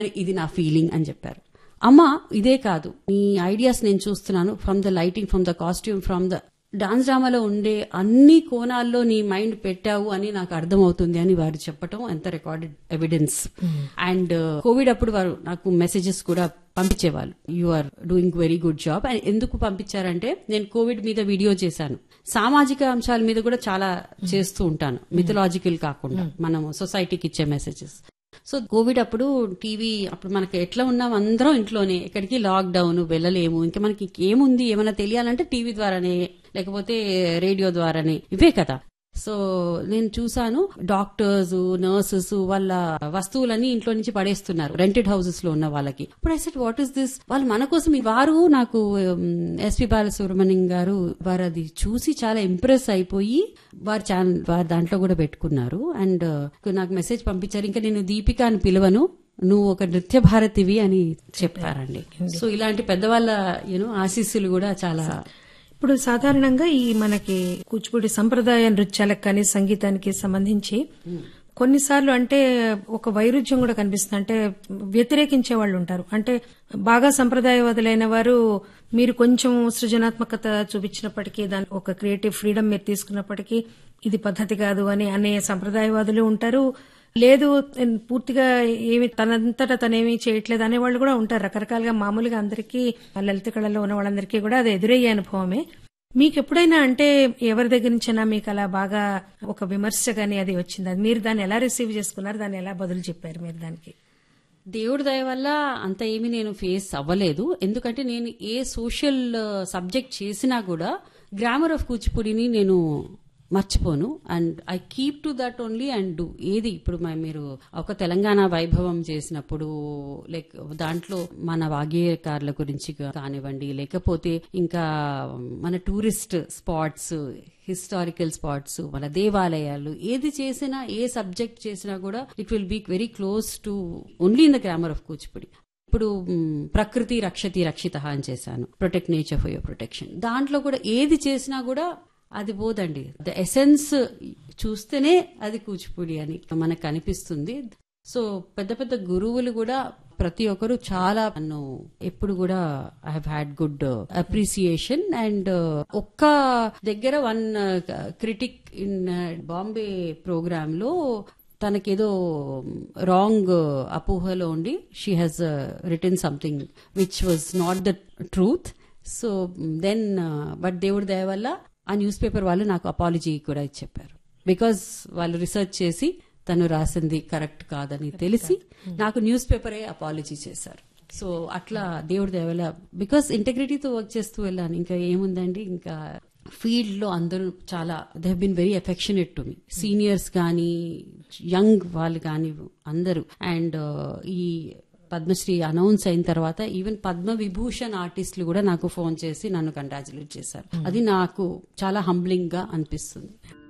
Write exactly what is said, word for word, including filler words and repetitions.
ఇది నా ఫీలింగ్ అని చెప్పారు. అమ్మా ఇదే కాదు, నీ ఐడియాస్ నేను చూస్తున్నాను, from the lighting, from the costume, from the dance డ్రామాలో ఉండే అన్ని కోణాల్లో నీ మైండ్ పెట్టావు అని నాకు అర్థమవుతుంది అని వారు చెప్పటం ఎంత రికార్డెడ్ ఎవిడెన్స్. అండ్ కోవిడ్ అప్పుడు వారు నాకు మెసేజెస్ కూడా పంపించేవాళ్ళు, you are doing very good job. And ఎందుకు పంపించారంటే, నేను కోవిడ్ మీద వీడియో చేశాను, సామాజిక అంశాల మీద కూడా చాలా చేస్తూ ఉంటాను, మిథలాజికల్ కాకుండా మనం సొసైటీకి ఇచ్చే మెసేజెస్. సో కోవిడ్ అప్పుడు టీవీ, అప్పుడు మనకి ఎట్లా ఉన్నాం, అందరం ఇంట్లోనే, ఎక్కడికి లాక్డౌన్, వెళ్ళలేము, ఇంకా మనకి ఏముంది, ఏమైనా తెలియాలంటే టీవీ ద్వారానే లేకపోతే రేడియో ద్వారానే, ఇవే కదా. సో నేను చూసాను డాక్టర్స్, నర్సెస్ వాళ్ళ వస్తువులన్నీ ఇంట్లో నుంచి పడేస్తున్నారు రెంటెడ్ హౌసెస్ లో ఉన్న వాళ్ళకి. ఇప్పుడు I said what is this, వాళ్ళు మన కోసం. వారు నాకు ఎస్పి బాలసుబ్రహ్మణ్యం గారు వారు అది చూసి చాలా ఇంప్రెస్ అయిపోయి వారి ఛానల్ వారి దాంట్లో కూడా పెట్టుకున్నారు. అండ్ నాకు మెసేజ్ పంపించారు, ఇంకా నేను దీపిక అని పిలవను, నువ్వు ఒక నృత్య భారతివి అని చెప్పారండి. సో ఇలాంటి పెద్దవాళ్ళ యూనో ఆశీస్సులు కూడా చాలా. ఇప్పుడు సాధారణంగా ఈ మనకి కూచిపూడి సంప్రదాయ నృత్యాలకు కానీ సంగీతానికి సంబంధించి కొన్నిసార్లు అంటే ఒక వైరుధ్యం కూడా కనిపిస్తుంది. అంటే వ్యతిరేకించే వాళ్ళు ఉంటారు. అంటే బాగా సంప్రదాయవాదులైన వారు మీరు కొంచెం సృజనాత్మకత చూపించినప్పటికీ, దాని ఒక క్రియేటివ్ ఫ్రీడమ్ మీరు తీసుకున్నప్పటికీ ఇది పద్ధతి కాదు అని అనే సంప్రదాయవాదులు ఉంటారు. లేదు పూర్తిగా ఏమి తనంతటా తనేమీ చేయట్లేదు అనేవాళ్ళు కూడా ఉంటారు. రకరకాలుగా మామూలుగా అందరికీ లలిత కళలో ఉన్న వాళ్ళందరికీ కూడా అది ఎదురయ్యే అనుభవమే. మీకు ఎప్పుడైనా అంటే ఎవరి దగ్గర నుంచైనా మీకు అలా బాగా ఒక విమర్శ గానీ అది వచ్చింది, అది మీరు దాన్ని ఎలా రిసీవ్ చేసుకున్నారు, దాన్ని ఎలా బదులు చెప్పారు మీరు దానికి? దేవుడి దయ వల్ల అంత ఏమి నేను ఫేస్ అవ్వలేదు. ఎందుకంటే నేను ఏ సోషల్ సబ్జెక్ట్ చేసినా కూడా గ్రామర్ ఆఫ్ కూచిపూడిని నేను మర్చిపోను. And I keep to that only and do. ఏది ఇప్పుడు మీరు ఒక తెలంగాణ వైభవం చేసినప్పుడు లైక్ దాంట్లో మన వాగ్గేయకారుల గురించి కానివ్వండి, లేకపోతే ఇంకా మన టూరిస్ట్ స్పాట్స్, హిస్టారికల్ స్పాట్స్, మన దేవాలయాలు, ఏది చేసినా ఏ సబ్జెక్ట్ చేసినా కూడా it will be very close to only in the grammar of Kuchipudi. ఇప్పుడు ప్రకృతి రక్షతి రక్షిత అని చేశాను, protect nature for your protection. దాంట్లో కూడా ఏది చేసినా కూడా అది పోదండి, ద ఎసెన్స్ చూస్తేనే అది కూచిపూడి అని మనకు అనిపిస్తుంది. సో పెద్ద పెద్ద గురువులు కూడా ప్రతి ఒక్కరు చాలా నన్ను ఎప్పుడు కూడా I have had good appreciation. And ఒక్క దగ్గర one critic in Bombay programme లో తనకేదో రాంగ్ అపోహలో ఉండి she has return something which was not the truth. So then but దేవుడి దయ వల్ల ఆ న్యూస్ పేపర్ వాళ్ళు నాకు అపాలజీ కూడా చెప్పారు. బికాజ్ వాళ్ళు రీసెర్చ్ చేసి తను రాసింది కరెక్ట్ కాదని తెలిసి నాకు న్యూస్ పేపరే అపాలజీ చేశారు. సో అట్లా దేవుడి దయ వల్ల, బికాస్ ఇంటెగ్రిటీతో వర్క్ చేస్తూ వెళ్ళాను. ఇంకా ఏముందండి, ఇంకా ఫీల్డ్ లో అందరూ చాలా they have been very affectionate to me, seniors కానీ యంగ్ వాళ్ళు కానీ అందరూ. అండ్ ఈ పద్మశ్రీ అనౌన్స్ అయిన తర్వాత ఈవెన్ పద్మ విభూషణ్ ఆర్టిస్టులు కూడా నాకు ఫోన్ చేసి నన్ను కంగ్రాచులేట్ చేశారు. అది నాకు చాలా హంబ్లింగ్ గా అనిపిస్తుంది.